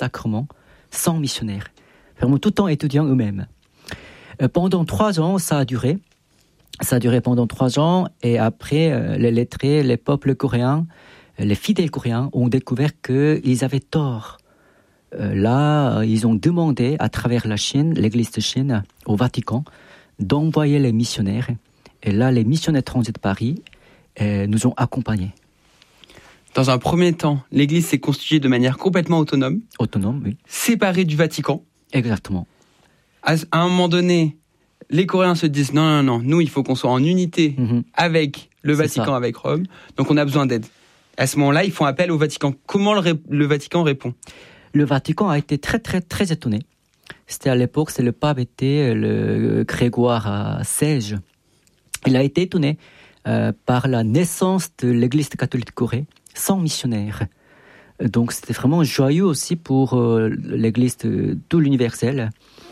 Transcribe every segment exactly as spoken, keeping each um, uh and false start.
sacrement sans missionnaires. Vraiment tout en étudiant eux-mêmes. Euh, pendant trois ans, ça a duré. Ça a duré pendant trois ans et après, euh, les lettrés, les peuples coréens, les fidèles coréens ont découvert qu'ils avaient tort. Euh, là, ils ont demandé à travers la Chine, l'église de Chine, au Vatican, d'envoyer les missionnaires. Et là, les missionnaires étrangers de Paris euh, nous ont accompagnés. Dans un premier temps, l'église s'est constituée de manière complètement autonome. Autonome, oui. Séparée du Vatican. Exactement. À, à un moment donné, les Coréens se disent non, non, non, nous, il faut qu'on soit en unité mm-hmm. avec le C'est Vatican, ça. Avec Rome. Donc, on a besoin d'aide. À ce moment-là, ils font appel au Vatican. Comment le, ré- le Vatican répond ? Le Vatican a été très, très, très étonné. C'était à l'époque, c'est le pape était le Grégoire seize. Il a été étonné euh, par la naissance de l'Église catholique de Corée sans missionnaire. Donc, c'était vraiment joyeux aussi pour euh, l'Église de tout l'universel.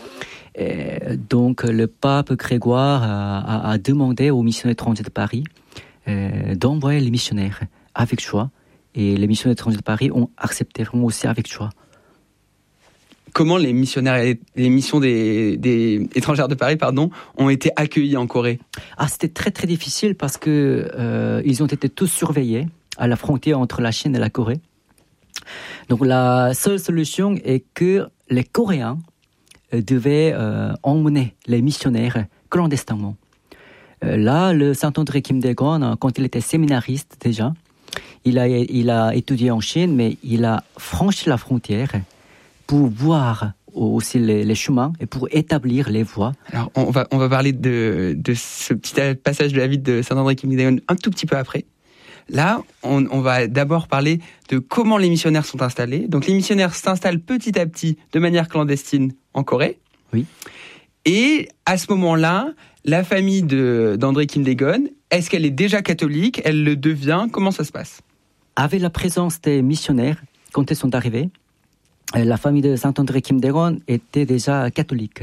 Et donc, le pape Grégoire a, a, a demandé aux missionnaires étrangers de Paris euh, d'envoyer les missionnaires avec joie. Et les missionnaires étrangers de Paris ont accepté vraiment aussi avec joie. Comment les missionnaires et les missions des, des étrangères de Paris, pardon, ont été accueillis en Corée ? Ah, c'était très très difficile parce que euh, ils ont été tous surveillés à la frontière entre la Chine et la Corée. Donc la seule solution est que les Coréens euh, devaient euh, emmener les missionnaires clandestinement. Euh, là, le Saint-André Kim Dae-gon, quand il était séminariste déjà, il a il a étudié en Chine, mais il a franchi la frontière pour voir aussi les, les chemins et pour établir les voies. Alors, on va, on va parler de, de ce petit passage de la vie de Saint-André Kim Dae-gon un tout petit peu après. Là, on, on va d'abord parler de comment les missionnaires sont installés. Donc, les missionnaires s'installent petit à petit de manière clandestine en Corée. Oui. Et à ce moment-là, la famille de, d'André Kim Dae-gon, est-ce qu'elle est déjà catholique ? Elle le devient ? Comment ça se passe ? Avec la présence des missionnaires, quand ils sont arrivés, la famille de Saint-André Kim Dae-gon était déjà catholique.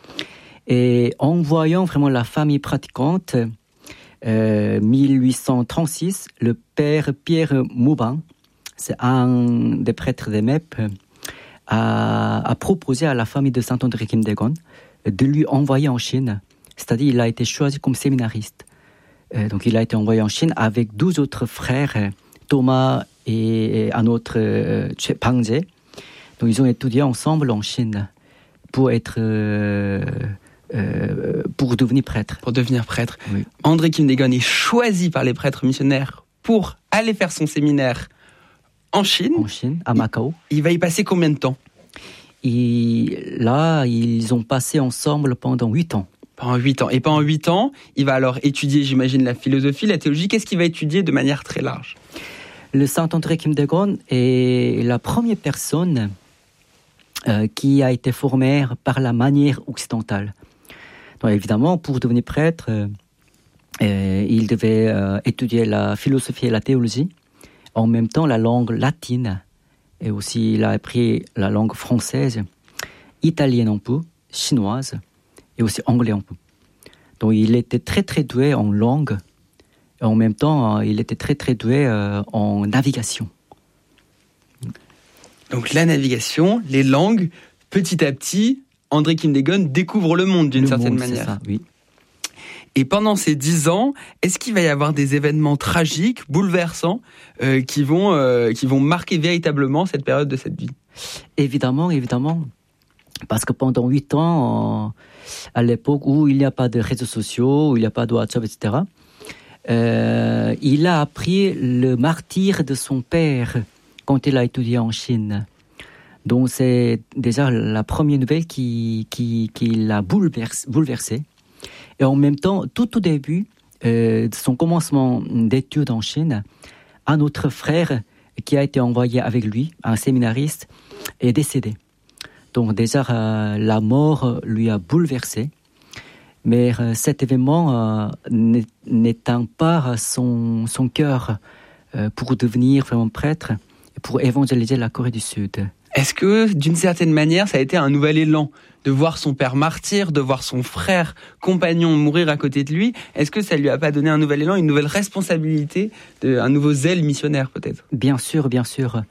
Et en voyant vraiment la famille pratiquante, euh, mille huit cent trente-six, le père Pierre Mouban, c'est un des prêtres des M E P, a, a proposé à la famille de Saint-André Kim Dae-gon de lui envoyer en Chine. C'est-à-dire qu'il a été choisi comme séminariste. Euh, donc il a été envoyé en Chine avec douze autres frères, Thomas et, et un autre, euh, Pang Jae. Donc, ils ont étudié ensemble en Chine pour être, euh, euh, pour devenir prêtre. Pour devenir prêtre. Oui. André Kim Dae-gon est choisi par les prêtres missionnaires pour aller faire son séminaire en Chine. En Chine, à Macao. Il, il va y passer combien de temps ? Et là, ils ont passé ensemble pendant huit ans. Pendant huit ans. Et pendant huit ans, il va alors étudier, j'imagine, la philosophie, la théologie. Qu'est-ce qu'il va étudier de manière très large ? Le Saint-André Kim Dae-gon est la première personne Euh, qui a été formé par la manière occidentale. Donc évidemment, pour devenir prêtre, euh, euh, il devait euh, étudier la philosophie et la théologie, en même temps la langue latine, et aussi il a appris la langue française, italienne un peu, chinoise, et aussi anglais un peu. Donc il était très très doué en langue, et en même temps il était très très doué euh, en navigation. Donc la navigation, les langues, petit à petit, André Kim Dae-gon découvre le monde d'une le certaine monde, manière. C'est ça, oui. Et pendant ces dix ans, est-ce qu'il va y avoir des événements tragiques, bouleversants, euh, qui vont euh, qui vont marquer véritablement cette période de cette vie ? Évidemment, évidemment. Parce que pendant huit ans, euh, à l'époque où il n'y a pas de réseaux sociaux, où il n'y a pas de WhatsApp, et cetera, euh, il a appris le martyre de son père quand il a étudié en Chine. Donc c'est déjà la première nouvelle qui, qui, qui l'a bouleversé, bouleversé. Et en même temps, tout au début euh, de son commencement d'études en Chine, un autre frère qui a été envoyé avec lui, un séminariste, est décédé. Donc déjà, euh, la mort lui a bouleversé. Mais euh, cet événement euh, n'éteint pas son, son cœur euh, pour devenir vraiment prêtre, pour évangéliser la Corée du Sud. Est-ce que, d'une certaine manière, ça a été un nouvel élan de voir son père martyr, de voir son frère compagnon mourir à côté de lui? Est-ce que ça lui a pas donné un nouvel élan, une nouvelle responsabilité, de, un nouveau zèle missionnaire peut-être? Bien sûr, bien sûr.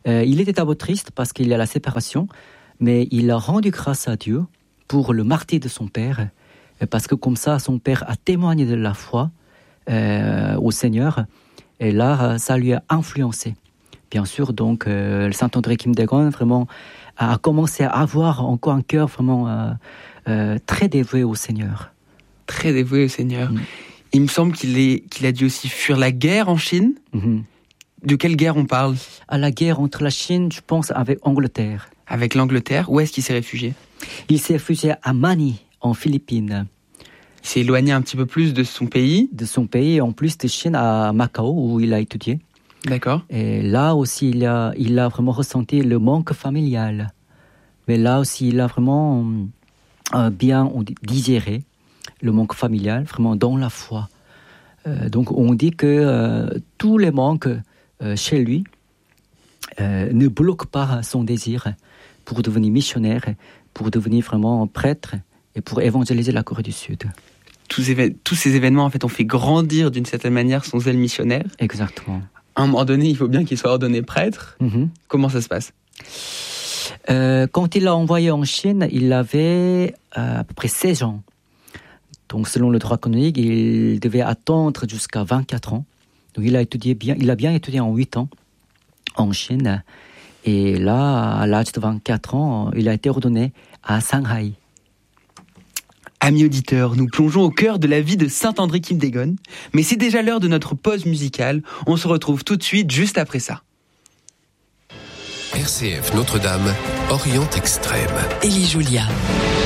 Euh, il était d'abord triste parce qu'il y a la séparation, mais il a rendu grâce à Dieu pour le martyre de son père, parce que comme ça, son père a témoigné de la foi euh, au Seigneur, et là, ça lui a influencé. Bien sûr, donc, euh, le Saint André Kim Dae-gon vraiment a commencé à avoir encore un cœur vraiment euh, euh, très dévoué au Seigneur. Très dévoué au Seigneur. Mm. Il me semble qu'il, est, qu'il a dû aussi fuir la guerre en Chine. Mm-hmm. De quelle guerre on parle ? À la guerre entre la Chine, je pense, avec Angleterre. Avec l'Angleterre, où est-ce qu'il s'est réfugié ? Il s'est réfugié à Manille, en Philippines. Il s'est éloigné un petit peu plus de son pays. De son pays, en plus de Chine, à Macao, où il a étudié. D'accord. Et là aussi, il a, il a vraiment ressenti le manque familial. Mais là aussi, il a vraiment euh, bien digéré le manque familial, vraiment dans la foi. Euh, donc, on dit que euh, tous les manques euh, chez lui euh, ne bloquent pas son désir pour devenir missionnaire, pour devenir vraiment prêtre et pour évangéliser la Corée du Sud. Tous, éve- tous ces événements, en fait, ont fait grandir d'une certaine manière son zèle missionnaire. Exactement. À un moment donné, il faut bien qu'il soit ordonné prêtre. Mm-hmm. Comment ça se passe ? euh, Quand il l'a envoyé en Chine, il avait euh, à peu près seize ans. Donc, selon le droit canonique, il devait attendre jusqu'à vingt-quatre ans. Donc, il a étudié bien, il a bien étudié en huit ans en Chine. Et là, à l'âge de vingt-quatre ans, il a été ordonné à Shanghai. Amis auditeurs, nous plongeons au cœur de la vie de Saint André Kim Dae-gon, mais c'est déjà l'heure de notre pause musicale. On se retrouve tout de suite juste après ça. R C F Notre-Dame, Orient Extrême. Élie Julia.